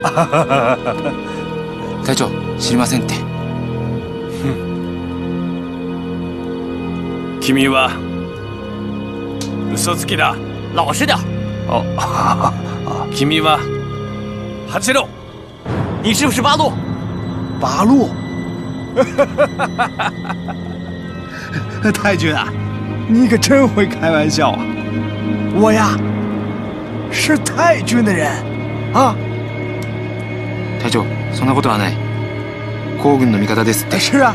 隊長、知りませんって。 君は嘘つきだ。 老实点。 君は八路。 你是不是八路？ 八路。太君啊，你可真会开玩笑啊！我呀，是太君的人啊。 隊長、そんなことはない。皇軍の味方ですって。 是啊。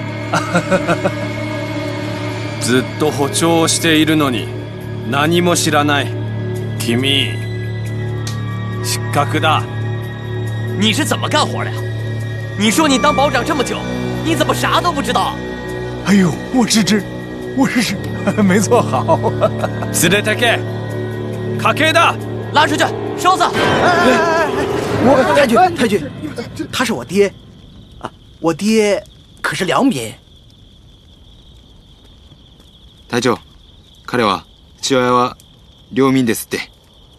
ずっと歩調をしているのに何も知らない。君、失格だ。 你是怎么干活的呀？你说你当保长这么久，你怎么啥都不知道？ 哎呦，我是没做好。 連れてけ。家計だ。 拉出去，收子。 太君，他是我爹，啊，我爹可是良民。 隊長、彼は父親は領民ですって。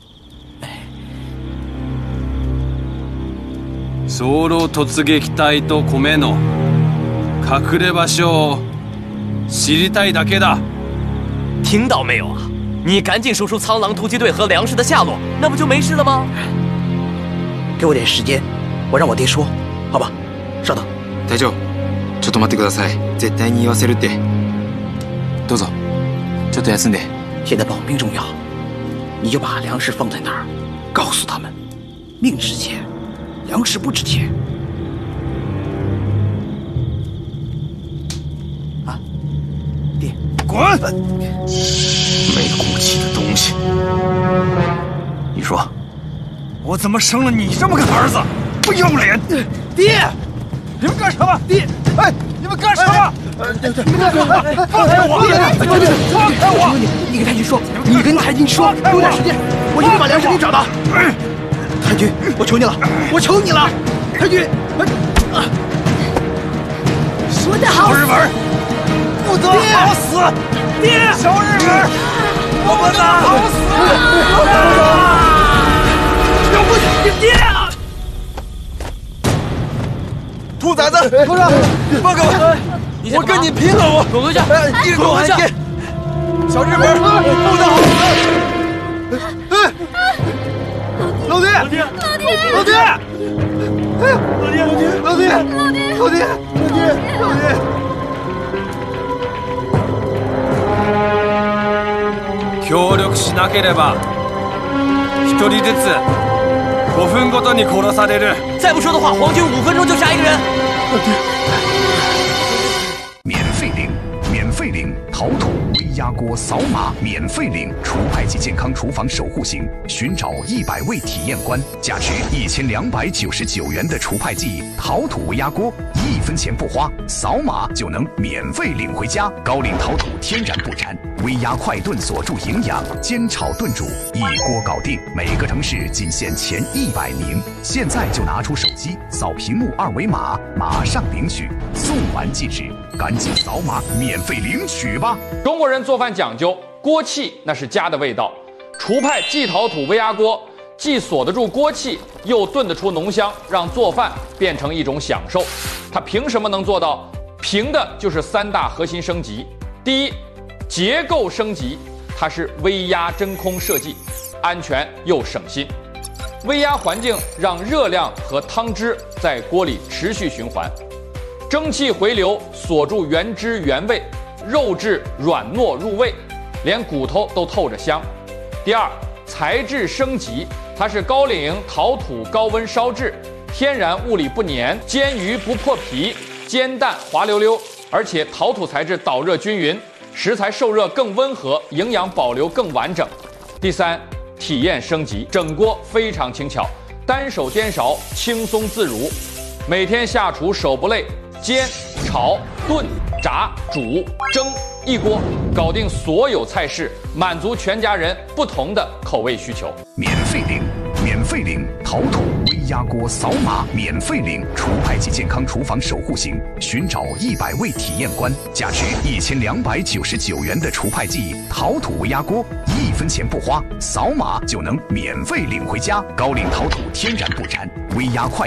早漏突撃隊と米の隠れ場所を知りたいだけだ。 听到没有啊？你赶紧说出苍狼突击队和粮食的下落，那不就没事了吗？ 给我点时间，我让我爹说，好吧？稍等。 隊長、ちょっと待ってください。絶対に言わせるって。どうぞ、ちょっと休んで。 现在保命重要，你就把粮食放在那儿，告诉他们，命值钱，粮食不值钱。啊，爹， 滚！没骨气的东西！你说，我怎么生了你这么个儿子？不要脸！爹，你们干什么？爹，哎，你们干什么？放开我！放开我！ 你跟太君说，你跟太君说，给我点时间，我一定把粮食给你找到。太君，我求你了，我求你了，太君！ 说得好， 小日本，不得好死！爹，小日本，我们的好死！要不你爹！兔崽子，头上，放开我！我跟你拼了！我滚回去！ 你滚回去！小日本，不得好死！老爹，老爹，老爹，老爹，老爹，老爹。 協力しなければ一人ずつ5分ごとに殺される。 再不说的话，皇军5分钟就杀一个人。 免费领，免费领，陶土微压锅扫码免费领，除派及健康厨房守护型，寻找100位体验官，价值1299元的除派剂陶土微压锅，1分钱不花，扫码就能免费领回家。高岭陶土天然不粘，微压快炖锁住营养，煎炒炖煮一锅搞定。每个城市仅限前100名，现在就拿出手机扫屏幕2维码，马上领取，送完即止，赶紧扫码免费领取吧。 中国人做饭讲究锅气，那是家的味道。厨派既陶土微压锅，既锁得住锅气，又炖得出浓香，让做饭变成一种享受。它凭什么能做到？凭的就是3大核心升级。第一，结构升级，它是微压真空设计，安全又省心。微压环境让热量和汤汁在锅里持续循环，蒸汽回流锁住原汁原味，肉质软糯入味，连骨头都透着香。第二，材质升级，它是高岭陶土高温烧制，天然物理不粘，煎鱼不破皮，煎蛋滑溜溜，而且陶土材质导热均匀，食材受热更温和，营养保留更完整。第三，体验升级，整锅非常轻巧，单手颠勺轻松自如，每天下厨手不累，煎、炒、炖、炸、煮、蒸，一锅搞定所有菜式，满足全家人不同的口味需求。 免费领，免费领，陶土微压锅扫码免费领，除派及健康厨房守护型，寻找100位体验官，价值1299元的除派剂陶土微压锅，1分钱不花，扫码就能免费领回家。高岭陶土天然不粘， 微压快